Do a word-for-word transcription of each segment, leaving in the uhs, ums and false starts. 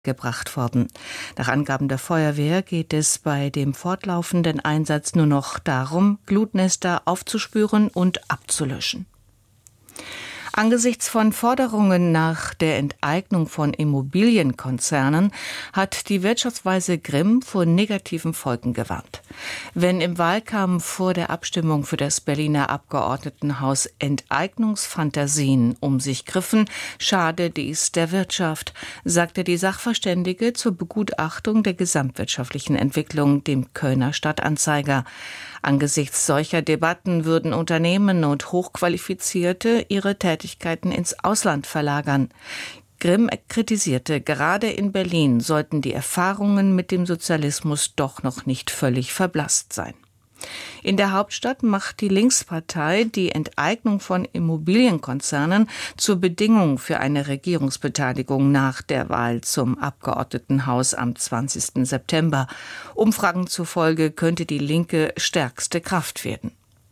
gebracht worden. Nach Angaben der Feuerwehr geht es bei dem fortlaufenden Einsatz nur noch darum, Glutnester aufzuspüren und abzulöschen. Angesichts von Forderungen nach der Enteignung von Immobilienkonzernen hat die Wirtschaftsweise Grimm vor negativen Folgen gewarnt. Wenn im Wahlkampf vor der Abstimmung für das Berliner Abgeordnetenhaus Enteignungsfantasien um sich griffen, schade dies der Wirtschaft, sagte die Sachverständige zur Begutachtung der gesamtwirtschaftlichen Entwicklung dem Kölner Stadtanzeiger. Angesichts solcher Debatten würden Unternehmen und Hochqualifizierte ihre Tätigkeiten ins Ausland verlagern. Grimm kritisierte, gerade in Berlin sollten die Erfahrungen mit dem Sozialismus doch noch nicht völlig verblasst sein. In der Hauptstadt macht die Linkspartei die Enteignung von Immobilienkonzernen zur Bedingung für eine Regierungsbeteiligung nach der Wahl zum Abgeordnetenhaus am zwanzigsten September. Umfragen zufolge könnte die Linke stärkste Kraft werden.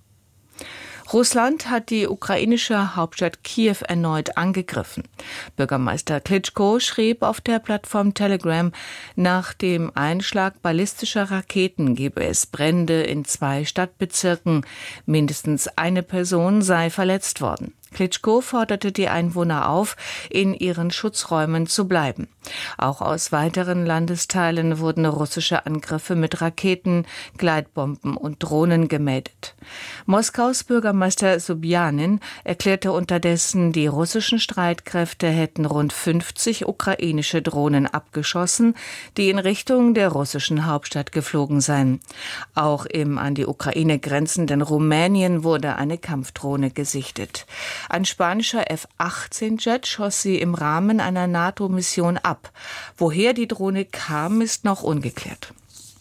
Russland hat die ukrainische Hauptstadt Kiew erneut angegriffen. Bürgermeister Klitschko schrieb auf der Plattform Telegram, nach dem Einschlag ballistischer Raketen gebe es Brände in zwei Stadtbezirken. Mindestens eine Person sei verletzt worden. Klitschko forderte die Einwohner auf, in ihren Schutzräumen zu bleiben. Auch aus weiteren Landesteilen wurden russische Angriffe mit Raketen, Gleitbomben und Drohnen gemeldet. Moskaus Bürgermeister Sobjanin erklärte unterdessen, die russischen Streitkräfte hätten rund fünfzig ukrainische Drohnen abgeschossen, die in Richtung der russischen Hauptstadt geflogen seien. Auch im an die Ukraine grenzenden Rumänien wurde eine Kampfdrohne gesichtet. Ein spanischer F achtzehn Jet schoss sie im Rahmen einer NATO-Mission ab. Woher die Drohne kam, ist noch ungeklärt.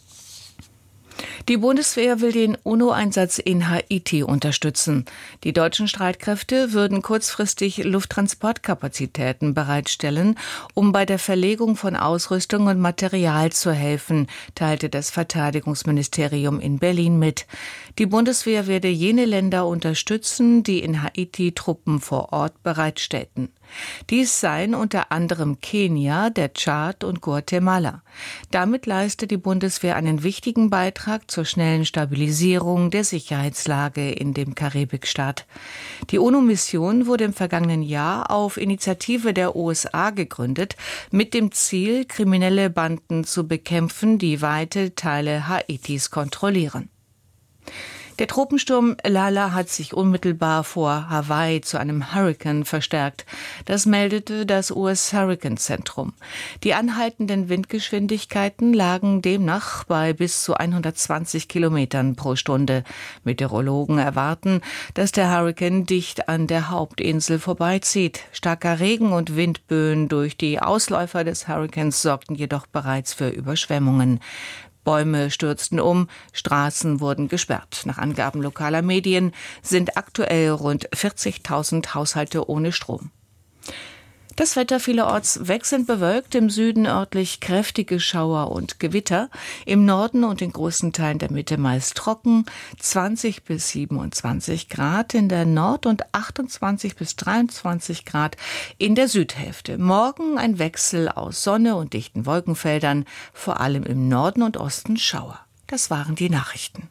Die Bundeswehr will den UNO-Einsatz in Haiti unterstützen. Die deutschen Streitkräfte würden kurzfristig Lufttransportkapazitäten bereitstellen, um bei der Verlegung von Ausrüstung und Material zu helfen, teilte das Verteidigungsministerium in Berlin mit. Die Bundeswehr werde jene Länder unterstützen, die in Haiti Truppen vor Ort bereitstellten. Dies seien unter anderem Kenia, der Tschad und Guatemala. Damit leiste die Bundeswehr einen wichtigen Beitrag zur schnellen Stabilisierung der Sicherheitslage in dem Karibikstaat. Die UNO-Mission wurde im vergangenen Jahr auf Initiative der U S A gegründet, mit dem Ziel, kriminelle Banden zu bekämpfen, die weite Teile Haitis kontrollieren. Der Tropensturm Lala hat sich unmittelbar vor Hawaii zu einem Hurrikan verstärkt. Das meldete das U S-Hurrikan-Zentrum. Die anhaltenden Windgeschwindigkeiten lagen demnach bei bis zu hundertzwanzig Kilometern pro Stunde. Meteorologen erwarten, dass der Hurrikan dicht an der Hauptinsel vorbeizieht. Starker Regen und Windböen durch die Ausläufer des Hurrikans sorgten jedoch bereits für Überschwemmungen. Bäume stürzten um, Straßen wurden gesperrt. Nach Angaben lokaler Medien sind aktuell rund vierzigtausend Haushalte ohne Strom. Das Wetter vielerorts wechselnd bewölkt, im Süden örtlich kräftige Schauer und Gewitter, im Norden und in großen Teilen der Mitte meist trocken, zwanzig bis siebenundzwanzig Grad in der Nord- und achtundzwanzig bis dreiundzwanzig Grad in der Südhälfte. Morgen ein Wechsel aus Sonne und dichten Wolkenfeldern, vor allem im Norden und Osten Schauer. Das waren die Nachrichten.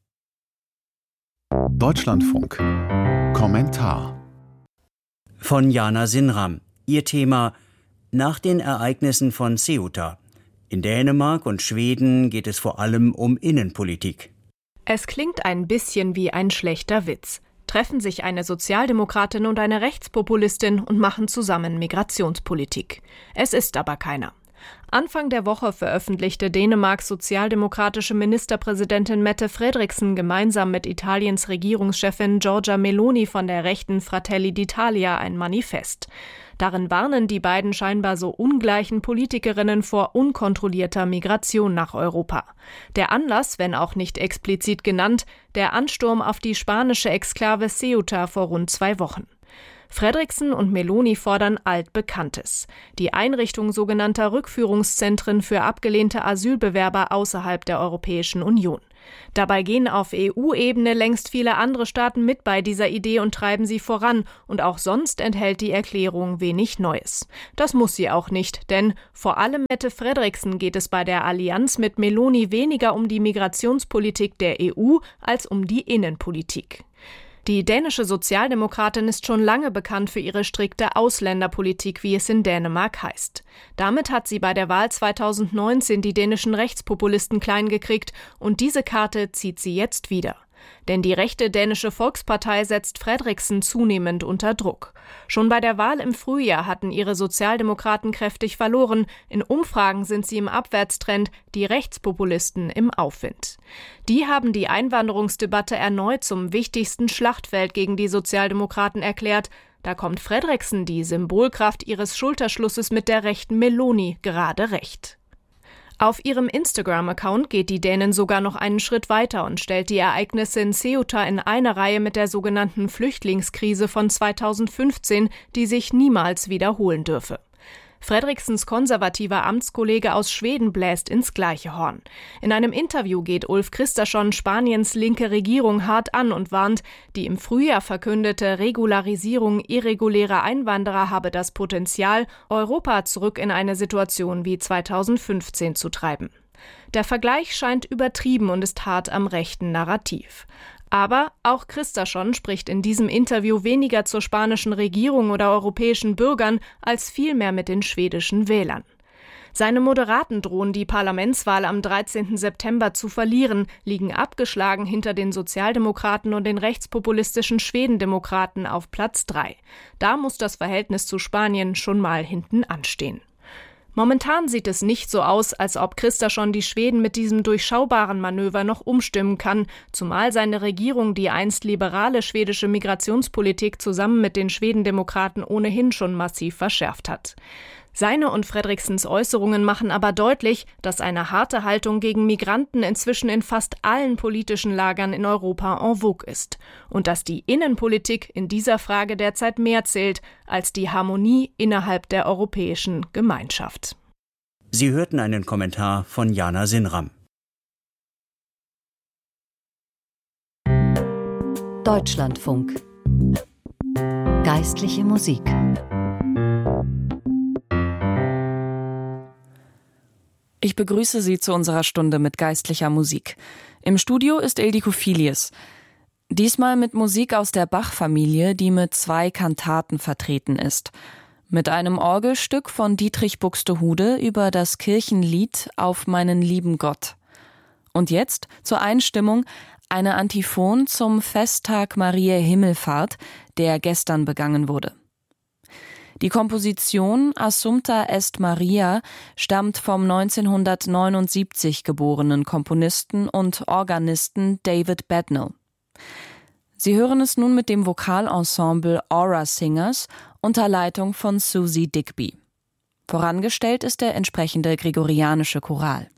Deutschlandfunk. Kommentar von Jana Sinram. Ihr Thema: nach den Ereignissen von Ceuta. In Dänemark und Schweden geht es vor allem um Innenpolitik. Es klingt ein bisschen wie ein schlechter Witz. Treffen sich eine Sozialdemokratin und eine Rechtspopulistin und machen zusammen Migrationspolitik. Es ist aber keiner. Anfang der Woche veröffentlichte Dänemarks sozialdemokratische Ministerpräsidentin Mette Frederiksen gemeinsam mit Italiens Regierungschefin Giorgia Meloni von der rechten Fratelli d'Italia ein Manifest. Darin warnen die beiden scheinbar so ungleichen Politikerinnen vor unkontrollierter Migration nach Europa. Der Anlass, wenn auch nicht explizit genannt, der Ansturm auf die spanische Exklave Ceuta vor rund zwei Wochen. Frederiksen und Meloni fordern Altbekanntes: die Einrichtung sogenannter Rückführungszentren für abgelehnte Asylbewerber außerhalb der Europäischen Union. Dabei gehen auf E U-Ebene längst viele andere Staaten mit bei dieser Idee und treiben sie voran. Und auch sonst enthält die Erklärung wenig Neues. Das muss sie auch nicht, denn vor allem Mette Frederiksen geht es bei der Allianz mit Meloni weniger um die Migrationspolitik der E U als um die Innenpolitik. Die dänische Sozialdemokratin ist schon lange bekannt für ihre strikte Ausländerpolitik, wie es in Dänemark heißt. Damit hat sie bei der Wahl zweitausendneunzehn die dänischen Rechtspopulisten kleingekriegt und diese Karte zieht sie jetzt wieder. Denn die rechte dänische Volkspartei setzt Frederiksen zunehmend unter Druck. Schon bei der Wahl im Frühjahr hatten ihre Sozialdemokraten kräftig verloren. In Umfragen sind sie im Abwärtstrend, die Rechtspopulisten im Aufwind. Die haben die Einwanderungsdebatte erneut zum wichtigsten Schlachtfeld gegen die Sozialdemokraten erklärt. Da kommt Frederiksen, die Symbolkraft ihres Schulterschlusses mit der rechten Meloni, gerade recht. Auf ihrem Instagram-Account geht die Dänin sogar noch einen Schritt weiter und stellt die Ereignisse in Ceuta in eine Reihe mit der sogenannten Flüchtlingskrise von zweitausendfünfzehn, die sich niemals wiederholen dürfe. Fredriksens konservativer Amtskollege aus Schweden bläst ins gleiche Horn. In einem Interview geht Ulf Kristersson Spaniens linke Regierung hart an und warnt, die im Frühjahr verkündete Regularisierung irregulärer Einwanderer habe das Potenzial, Europa zurück in eine Situation wie zweitausendfünfzehn zu treiben. Der Vergleich scheint übertrieben und ist hart am rechten Narrativ. Aber auch Kristersson spricht in diesem Interview weniger zur spanischen Regierung oder europäischen Bürgern als vielmehr mit den schwedischen Wählern. Seine Moderaten drohen, die Parlamentswahl am dreizehnten September zu verlieren, liegen abgeschlagen hinter den Sozialdemokraten und den rechtspopulistischen Schwedendemokraten auf Platz drei. Da muss das Verhältnis zu Spanien schon mal hinten anstehen. Momentan sieht es nicht so aus, als ob Kristersson die Schweden mit diesem durchschaubaren Manöver noch umstimmen kann, zumal seine Regierung die einst liberale schwedische Migrationspolitik zusammen mit den Schwedendemokraten ohnehin schon massiv verschärft hat. Seine und Fredriksens Äußerungen machen aber deutlich, dass eine harte Haltung gegen Migranten inzwischen in fast allen politischen Lagern in Europa en vogue ist und dass die Innenpolitik in dieser Frage derzeit mehr zählt als die Harmonie innerhalb der europäischen Gemeinschaft. Sie hörten einen Kommentar von Jana Sinram. Deutschlandfunk. Geistliche Musik. Ich begrüße Sie zu unserer Stunde mit geistlicher Musik. Im Studio ist Ildiko Filius. Diesmal mit Musik aus der Bach-Familie, die mit zwei Kantaten vertreten ist. Mit einem Orgelstück von Dietrich Buxtehude über das Kirchenlied Auf meinen lieben Gott. Und jetzt zur Einstimmung eine Antiphon zum Festtag Mariä Himmelfahrt, der gestern begangen wurde. Die Komposition Assumpta est Maria stammt vom neunzehnhundertneunundsiebzig geborenen Komponisten und Organisten David Bednall. Sie hören es nun mit dem Vokalensemble Aura Singers unter Leitung von Susie Digby. Vorangestellt ist der entsprechende gregorianische Choral.